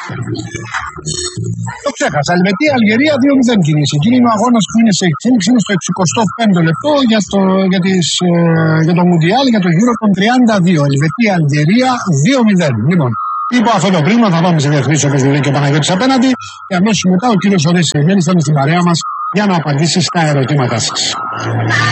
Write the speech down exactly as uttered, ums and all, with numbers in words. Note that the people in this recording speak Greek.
Το ξέχασα. Ελβετία, Αλγερία δύο μηδέν κινήσει. Εκείνη είναι ο αγώνα που είναι σε εξέλιξη, είναι στο εξηκοστό πέμπτο λεπτό για το, για τις, ε, για το Μουντιάλ, για το Euro των τριάντα δύο. Ελβετία, Αλγερία δύο μηδέν. Λοιπόν, υπό αυτό το πρίσμα θα πάμε σε διεθνείς όπως λέει και ο Παναγιώτης απέναντι και αμέσως μετά ο κύριος Ορέσης Εγγένης θα είναι στην παρέα μας για να απαντήσει στα ερωτήματά σας.